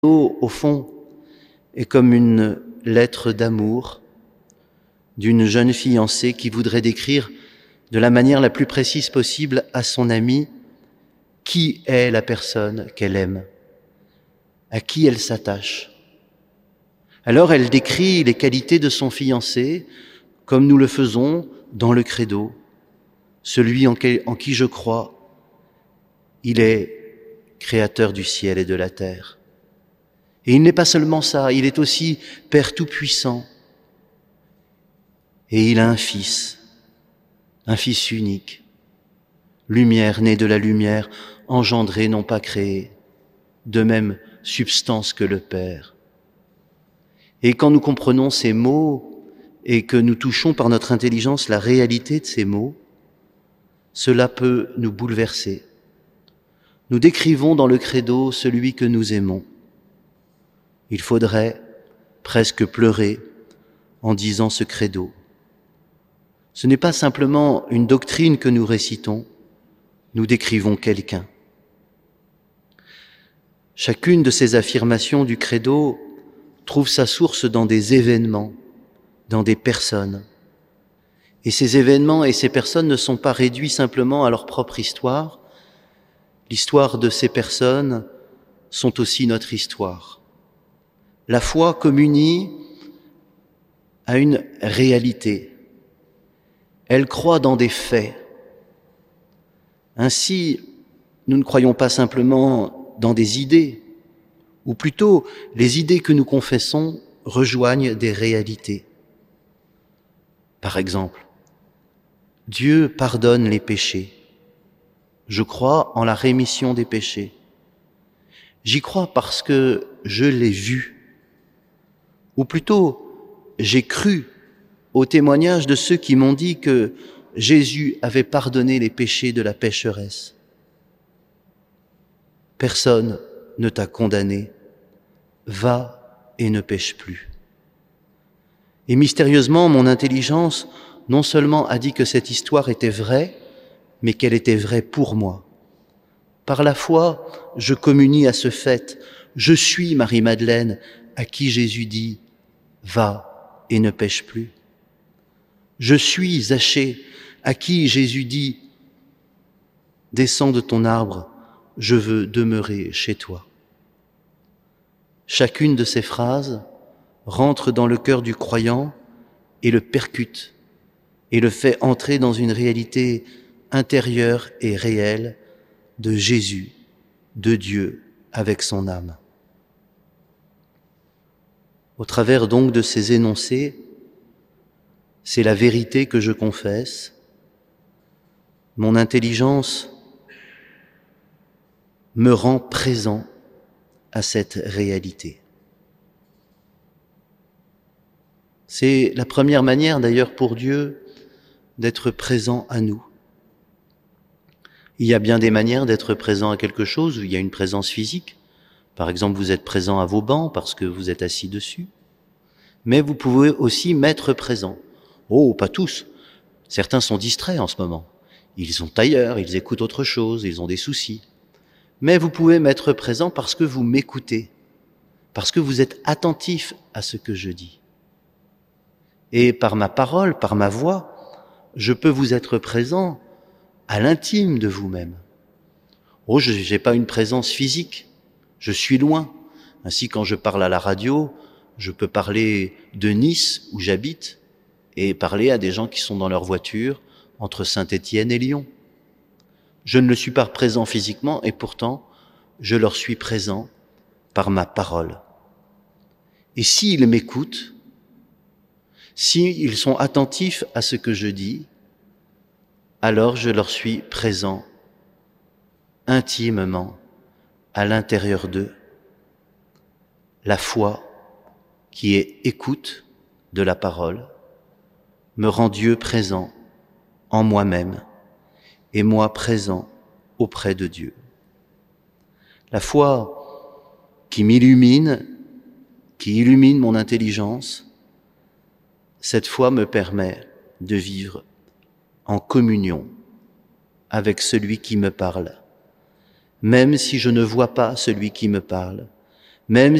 Au fond, est comme une lettre d'amour d'une jeune fiancée qui voudrait décrire de la manière la plus précise possible à son amie qui est la personne qu'elle aime, à qui elle s'attache. Alors elle décrit les qualités de son fiancé comme nous le faisons dans le credo, celui en qui je crois, il est créateur du ciel et de la terre. Et il n'est pas seulement ça, il est aussi Père Tout-Puissant. Et il a un fils unique, lumière née de la lumière, engendrée, non pas créée, de même substance que le Père. Et quand nous comprenons ces mots et que nous touchons par notre intelligence la réalité de ces mots, cela peut nous bouleverser. Nous décrivons dans le credo celui que nous aimons. Il faudrait presque pleurer en disant ce credo. Ce n'est pas simplement une doctrine que nous récitons, nous décrivons quelqu'un. Chacune de ces affirmations du credo trouve sa source dans des événements, dans des personnes. Et ces événements et ces personnes ne sont pas réduits simplement à leur propre histoire. L'histoire de ces personnes sont aussi notre histoire. La foi communie à une réalité. Elle croit dans des faits. Ainsi, nous ne croyons pas simplement dans des idées, ou plutôt les idées que nous confessons rejoignent des réalités. Par exemple, Dieu pardonne les péchés. Je crois en la rémission des péchés. J'y crois parce que je l'ai vu. Ou plutôt, j'ai cru au témoignage de ceux qui m'ont dit que Jésus avait pardonné les péchés de la pécheresse. Personne ne t'a condamné. Va et ne pêche plus. Et mystérieusement, mon intelligence non seulement a dit que cette histoire était vraie, mais qu'elle était vraie pour moi. Par la foi, je communie à ce fait. Je suis Marie-Madeleine, à qui Jésus dit « Va et ne pêche plus ». Je suis Zachée, à qui Jésus dit « Descends de ton arbre, je veux demeurer chez toi ». Chacune de ces phrases rentre dans le cœur du croyant et le percute et le fait entrer dans une réalité intérieure et réelle de Jésus, de Dieu avec son âme. Au travers donc de ces énoncés, c'est la vérité que je confesse. Mon intelligence me rend présent à cette réalité. C'est la première manière d'ailleurs pour Dieu d'être présent à nous. Il y a bien des manières d'être présent à quelque chose où il y a une présence physique. Par exemple, vous êtes présent à vos bancs parce que vous êtes assis dessus. Mais vous pouvez aussi m'être présent. Oh, pas tous. Certains sont distraits en ce moment. Ils sont ailleurs, ils écoutent autre chose, ils ont des soucis. Mais vous pouvez m'être présent parce que vous m'écoutez, parce que vous êtes attentif à ce que je dis. Et par ma parole, par ma voix, je peux vous être présent à l'intime de vous-même. Oh, je n'ai pas une présence physique, je suis loin. Ainsi, quand je parle à la radio, je peux parler de Nice, où j'habite, et parler à des gens qui sont dans leur voiture entre Saint-Étienne et Lyon. Je ne le suis pas présent physiquement, et pourtant, je leur suis présent par ma parole. Et s'ils m'écoutent, s'ils sont attentifs à ce que je dis, alors je leur suis présent intimement à l'intérieur d'eux. La foi, qui est écoute de la parole, me rend Dieu présent en moi-même et moi présent auprès de Dieu. La foi qui m'illumine, qui illumine mon intelligence, cette foi me permet de vivre en communion avec celui qui me parle, même si je ne vois pas celui qui me parle, même